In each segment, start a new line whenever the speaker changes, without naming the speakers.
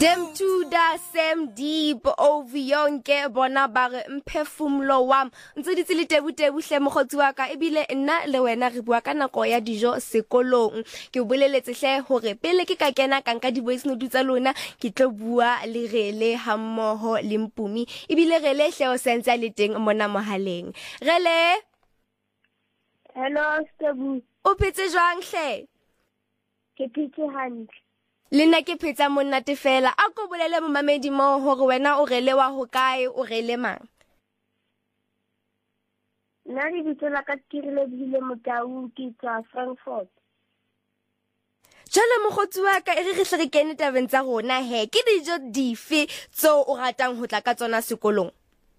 Dem tuda sem deep over yonke bona ba re mphefumlo wam ntse di tsile tebutebu hle mogotsi wa ka ebile nna le wena re bua ka nako ya dijo sekolong ke o boleletse hle hore pele ke ka kena ka nka di voice note tsa lona ke tlo bua le Rele hammoho le Mpumi ebile Rele hle o sentse le teng mona mohaleng. Rele,
hello Stebu,
o phetse jwang hle?
ke phetse hantle.
Lena ke phetsa monate fela a ko bolele momamedi mo hore wena o Rele wa ho kae o Rele mang?
Nna di bitla ka tirile bile Motau ke tswa Frankfurt.
Jalo mogotsi wa ka e re hle re kene tabeng tsa rona he ke dijo dife tseo o ratang ho tla ka tsona sekolong?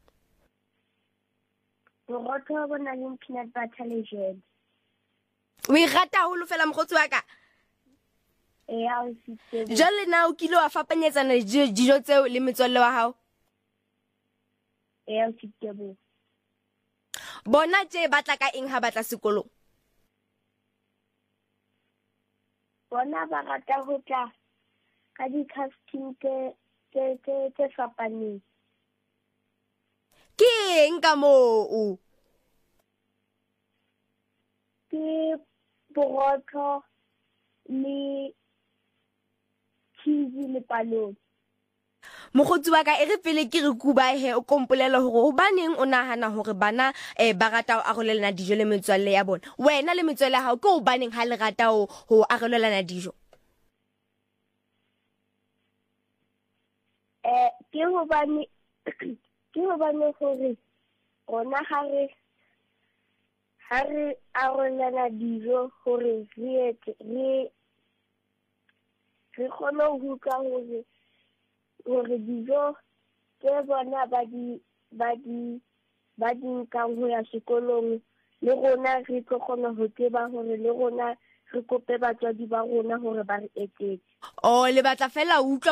Borotho bo na le peanut butter le jam.
O e rata haholo fela mogotsi wa ka?
Ya o sitse.
Jale na o kile wa fapanyetsana dijo tseo le metswalle wa hao?
Ya o sitse bo.
Bona tje batla ka eng ha batla sekolong?
Bona ba rata ho tla ka di costume tse fapaneng.
Ke eng ka moo?
Ke borotho le cheese le palong.
Mogotsi wa ka e re pele ke re kuba he o kompolela hore hobaneng o nahana hore bana ba rata ho arolelana dijo le metswalle ya bona. Wena le metswalle ya hao ke hobaneng ha le rata ho arolelana dijo?
Ke hobane hore rona ha re arolelana dijo hore re kgone ho utlwa hore dijo tse bona ba di nkang ho ya sekolong le rona re tlo kgona ho tseba hore le rona re kope batswadi ba rona hore ba re etsetse.
Oh, le batla fela utlwa